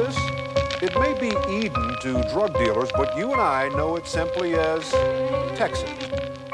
this? It may be Eden to drug dealers, but you and I know it simply as Texas.